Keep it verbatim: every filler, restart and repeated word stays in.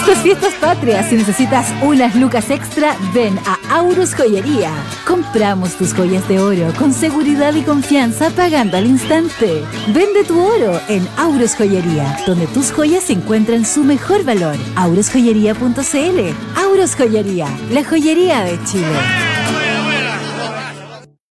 Estas fiestas patrias, si necesitas unas lucas extra, ven a Aurus Joyería. Compramos tus joyas de oro con seguridad y confianza pagando al instante. Vende tu oro en Aurus Joyería, donde tus joyas encuentran su mejor valor. aurus joyería punto c l. Aurus Joyería, la joyería de Chile.